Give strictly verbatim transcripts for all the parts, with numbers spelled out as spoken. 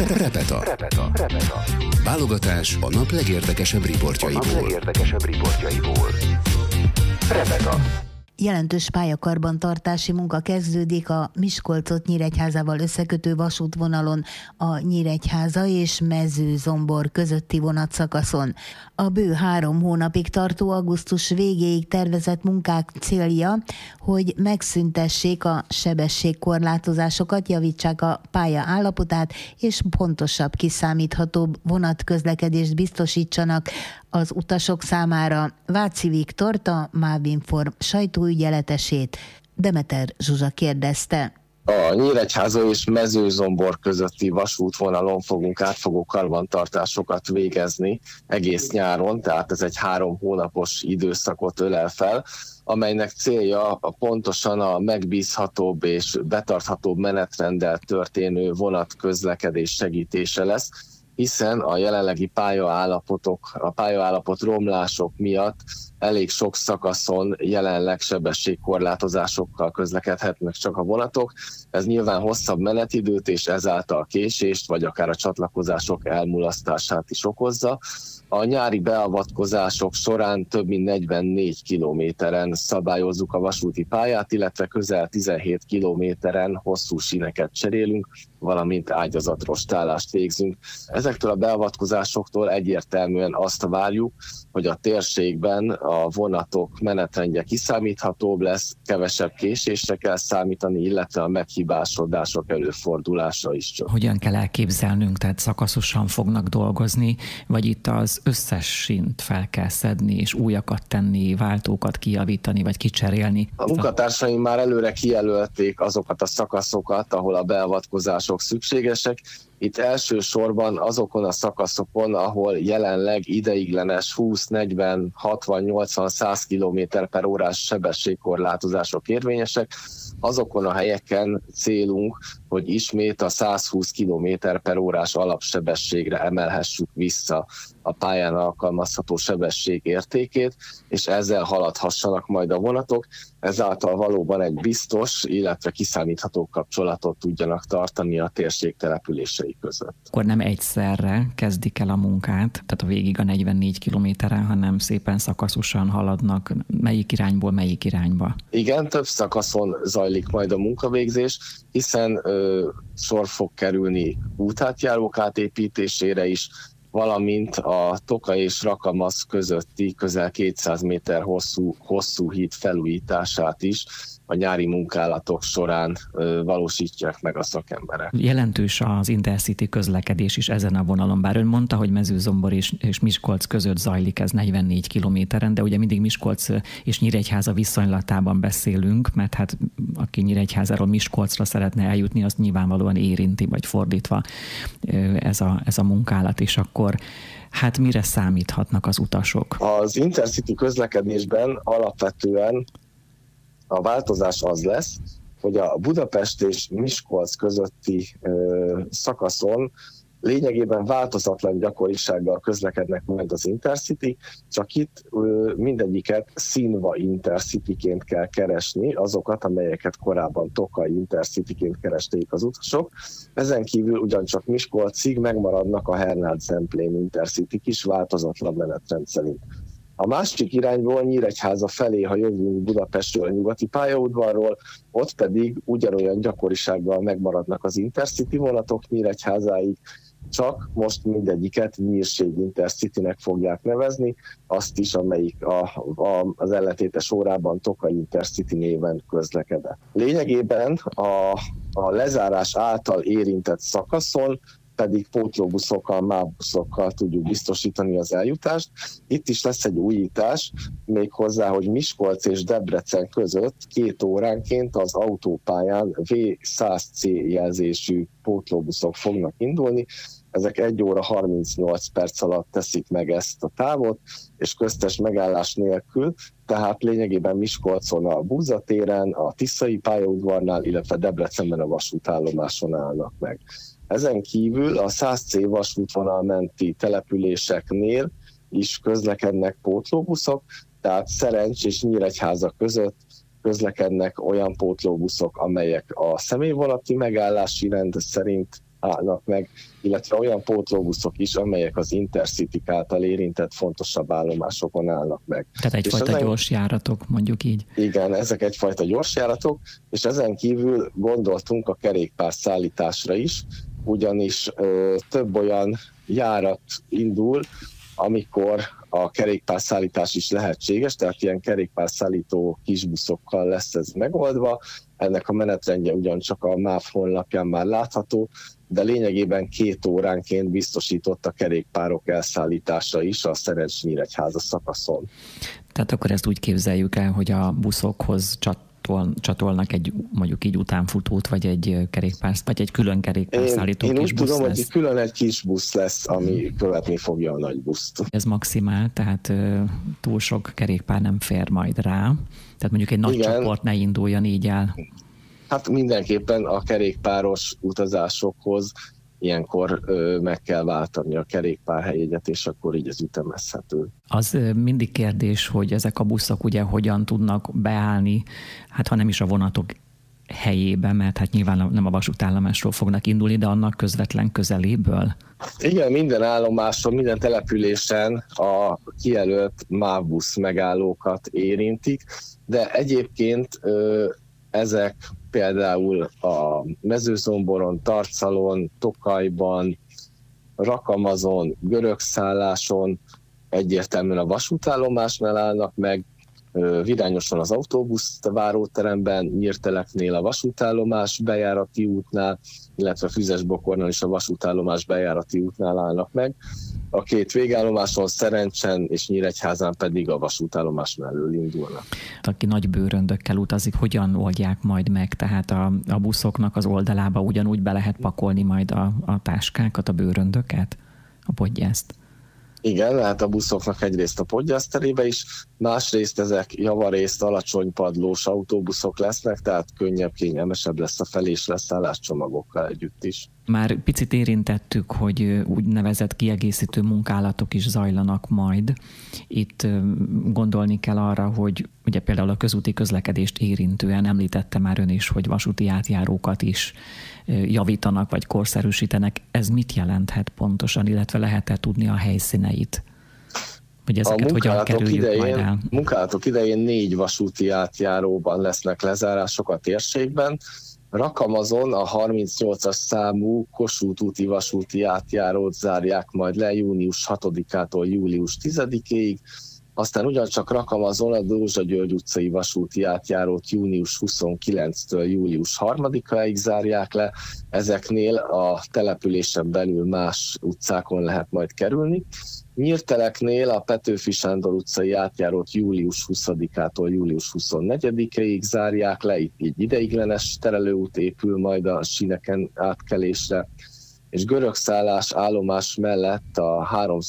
Repeta. Repeta. Repeta. Válogatás a nap legérdekesebb riportjaiból. A nap legérdekesebb riportjaiból. Repeta. Jelentős pályakarbantartási munka kezdődik a Miskolcot Nyíregyházával összekötő vasútvonalon, a Nyíregyháza és Mezőzombor közötti vonatszakaszon. A bő három hónapig tartó augusztus végéig tervezett munkák célja, hogy megszüntessék a sebességkorlátozásokat, javítsák a pálya állapotát és pontosabb, kiszámíthatóbb vonatközlekedést biztosítsanak az utasok számára. Váci Viktort, a Mávinform sajtóügyeletesét Demeter Zsuzsa kérdezte. A Nyíregyháza és Mezőzombor közötti vasútvonalon fogunk átfogó karbantartásokat végezni egész nyáron, tehát ez egy három hónapos időszakot ölel fel, amelynek célja a pontosan a megbízhatóbb és betarthatóbb menetrenddel történő vonatközlekedés segítése lesz, hiszen a jelenlegi pályaállapotok, a pályaállapot romlások miatt elég sok szakaszon jelenleg sebességkorlátozásokkal közlekedhetnek csak a vonatok. Ez nyilván hosszabb menetidőt és ezáltal késést, vagy akár a csatlakozások elmulasztását is okozza. A nyári beavatkozások során több mint negyvennégy kilométeren szabályozzuk a vasúti pályát, illetve közel tizenhét kilométeren hosszú síneket cserélünk, valamint ágyazatrostálást végzünk. Ezektől a beavatkozásoktól egyértelműen azt várjuk, hogy a térségben a vonatok menetrendje kiszámíthatóbb lesz, kevesebb késésre kell számítani, illetve a meghibásodások előfordulása is csak. Hogyan kell elképzelnünk, tehát szakaszosan fognak dolgozni, vagy itt az összes sínt fel kell szedni, és újakat tenni, váltókat kijavítani, vagy kicserélni? A munkatársaim már előre kijelölték azokat a szakaszokat, ahol a beavatkozások szükségesek. Itt elsősorban azokon a szakaszokon, ahol jelenleg ideiglenes húsz, negyven, hatvan, nyolcvan, száz kilométer per órás sebességkorlátozások érvényesek, azokon a helyeken célunk, hogy ismét a száz húsz kilométer per órás alapsebességre emelhessük vissza a pályán alkalmazható sebesség értékét, és ezzel haladhassanak majd a vonatok, ezáltal valóban egy biztos, illetve kiszámítható kapcsolatot tudjanak tartani a térség települései között. Akkor nem egyszerre kezdik el a munkát, tehát a végig a negyvennégy kilométeren, hanem szépen szakaszosan haladnak, melyik irányból melyik irányba? Igen, több szakaszon zajlik majd a munkavégzés, hiszen ö, sor fog kerülni útátjárók átépítésére is, valamint a Toka és Rakamasz közötti közel kétszáz méter hosszú, hosszú híd felújítását is a nyári munkálatok során ö, valósítják meg a szakemberek. Jelentős az Intercity közlekedés is ezen a vonalon, bár ön mondta, hogy Mezőzombor és, és Miskolc között zajlik ez negyvennégy kilométeren, de ugye mindig Miskolc és Nyíregyháza viszonylatában beszélünk, mert hát aki Nyíregyházáról Miskolcra szeretne eljutni, azt nyilvánvalóan érinti, vagy fordítva ez a, ez a munkálat, és akkor hát mire számíthatnak az utasok? Az Intercity közlekedésben alapvetően a változás az lesz, hogy a Budapest és Miskolc közötti ö, szakaszon lényegében változatlan gyakorisággal közlekednek majd az Intercity, csak itt ö, mindegyiket színva Intercityként kell keresni, azokat, amelyeket korábban Tokai Intercityként keresték az utasok. Ezen kívül ugyancsak Miskolcig megmaradnak a Hernád-Zemplén Intercityk is változatlan menetrend szerint. A másik irányból Nyíregyháza felé, ha jövünk Budapestről, nyugati pályaudvarról, ott pedig ugyanolyan gyakorisággal megmaradnak az Intercity vonatok Nyíregyházáig, csak most mindegyiket Nyírség Intercitynek fogják nevezni, azt is, amelyik a, a, az ellentétes órában Tokai Intercity néven közlekedett. Lényegében a, a lezárás által érintett szakaszon pedig pótlóbuszokkal, mávbuszokkal tudjuk biztosítani az eljutást. Itt is lesz egy újítás, méghozzá, hogy Miskolc és Debrecen között két óránként az autópályán vé száz cé jelzésű pótlóbuszok fognak indulni. Ezek egy óra harmincnyolc perc alatt teszik meg ezt a távot, és köztes megállás nélkül, tehát lényegében Miskolcon a Búza téren, a Tiszai pályaudvarnál, illetve Debrecenben a vasútállomáson állnak meg. Ezen kívül a száz cé vasútvonal menti településeknél is közlekednek pótlóbuszok, tehát Szerencs és Nyíregyháza között közlekednek olyan pótlóbuszok, amelyek a személyvonati megállási rend szerint állnak meg, illetve olyan pótlóbuszok is, amelyek az Intercity által érintett fontosabb állomásokon állnak meg. Tehát egyfajta ezen... gyors járatok, mondjuk így. Igen, ezek egyfajta gyors járatok, és ezen kívül gondoltunk a kerékpárszállításra is, ugyanis ö, több olyan járat indul, amikor a kerékpárszállítás is lehetséges, tehát ilyen kerékpárszállító kisbuszokkal lesz ez megoldva. Ennek a menetrendje ugyancsak a MÁV honlapján már látható, de lényegében két óránként biztosított a kerékpárok elszállítása is a Szerencs-Nyíregyháza szakaszon. Tehát akkor ezt úgy képzeljük el, hogy a buszokhoz csatol, csatolnak egy mondjuk így utánfutót, vagy egy kerékpár, vagy egy külön kerékpárszállító Én, én kis úgy busz tudom, lesz. hogy külön egy kis busz lesz, ami hmm. követni fogja a nagy buszt. Ez maximál, tehát uh, túl sok kerékpár nem fér majd rá. Tehát mondjuk egy nagy Igen. csoport ne induljon így el. Hát mindenképpen a kerékpáros utazásokhoz ilyenkor ö, meg kell váltani a kerékpárhelyjegyet, és akkor így ez ütemezhető. Az mindig kérdés, hogy ezek a buszok ugye hogyan tudnak beállni, hát ha nem is a vonatok helyébe, mert hát nyilván nem a vasútállomásról fognak indulni, de annak közvetlen közeléből. Igen, minden állomáson, minden településen a kijelölt MÁV busz megállókat érintik, de egyébként ö, ezek például a Mezőzomboron, Tarcalon, Tokajban, Rakamazon, Görögszálláson egyértelműen a vasútállomásnál állnak meg, Virányoson az autóbusz váróteremben, Nyírteleknél a vasútállomás bejárati útnál, illetve Füzesbokornál is a vasútállomás bejárati útnál állnak meg. A két végállomáson, Szerencsen és Nyíregyházán pedig a vasútállomás mellől indulnak. Aki nagy bőröndökkel utazik, hogyan oldják majd meg? Tehát a, a buszoknak az oldalába ugyanúgy be lehet pakolni majd a, a táskákat, a bőröndöket, a podgyászt? Igen, hát a buszoknak egyrészt a podgyászterébe is, másrészt ezek javarészt alacsony padlós autóbuszok lesznek, tehát könnyebb, kényelmesebb lesz a fel- és leszállás csomagokkal együtt is. Már picit érintettük, hogy úgynevezett kiegészítő munkálatok is zajlanak majd. Itt gondolni kell arra, hogy ugye például a közúti közlekedést érintően említette már ön is, hogy vasúti átjárókat is javítanak vagy korszerűsítenek. Ez mit jelenthet pontosan, illetve lehet-e tudni a helyszíneit? Hogy ezeket a hogyan kerüljük idején, majd el? Munkálatok idején négy vasúti átjáróban lesznek lezárások a térségben. Rakamazon a harmincnyolcas számú Kossuth úti vasúti átjárót zárják majd le június hatodikától július tizedikéig, aztán ugyancsak Rakamazon a Dózsa György utcai vasúti átjárót június huszonkilencedikétől július harmadikáig zárják le, ezeknél a településen belül más utcákon lehet majd kerülni. Nyírteleknél a Petőfi Sándor utcai átjárót július huszadikától július huszonnegyedikéig zárják le, itt így ideiglenes terelőút épül majd a síneken átkelésre, és Görögszállás állomás mellett a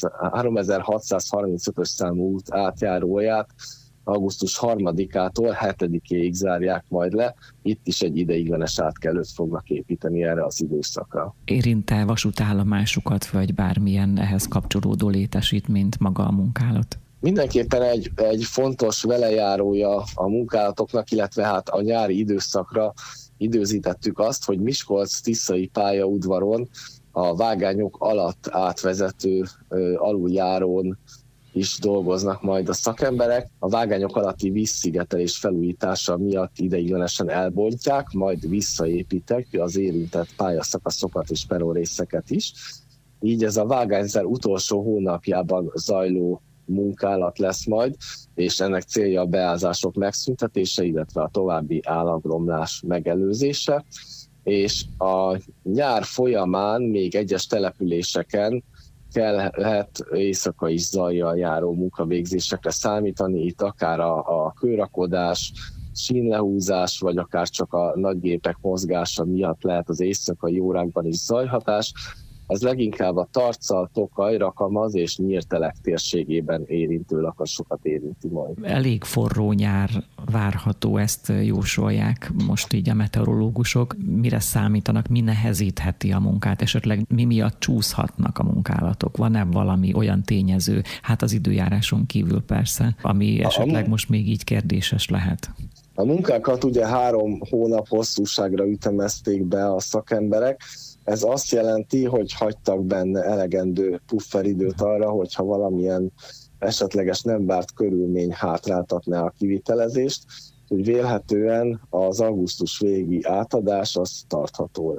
háromezer-hatszázharmincötös számú út átjáróját augusztus harmadikától hetedikéig zárják majd le. Itt is egy ideiglenes átkelőt fognak építeni erre az időszakra. Érint-e vasútállomásukat, vagy bármilyen ehhez kapcsolódó létesítményt maga a munkálat? Mindenképpen egy, egy fontos velejárója a munkálatoknak, illetve hát a nyári időszakra időzítettük azt, hogy Miskolc-Tiszai pályaudvaron a vágányok alatt átvezető ö, aluljárón is dolgoznak majd a szakemberek. A vágányok alatti vízszigetelés felújítása miatt ideiglenesen elbontják, majd visszaépítek az érintett pályaszakaszokat és peronrészeket is. Így ez a vágányzár utolsó hónapjában zajló munkálat lesz majd, és ennek célja a beázások megszüntetése, illetve a további állagromlás megelőzése. És a nyár folyamán még egyes településeken kell, lehet éjszaka is zajjal járó munkavégzésekre számítani, itt akár a, a kőrakodás, sínlehúzás, vagy akár csak a nagygépek mozgása miatt lehet az éjszakai órákban is zajhatás. Ez leginkább a Tarcal, Tokaj, Rakamaz és Nyírtelek térségében érintő lakasokat érinti majd. Elég forró nyár várható, ezt jósolják most így a meteorológusok. Mire számítanak, mi nehezítheti a munkát? Esetleg mi miatt csúszhatnak a munkálatok? Van-e valami olyan tényező, hát az időjáráson kívül persze, ami esetleg most még így kérdéses lehet? A munkákat ugye három hónap hosszúságra ütemezték be a szakemberek. Ez azt jelenti, hogy hagytak benne elegendő pufferidőt arra, hogyha valamilyen esetleges nem várt körülmény hátráltatná a kivitelezést, hogy vélhetően az augusztus végi átadás az tartható lesz.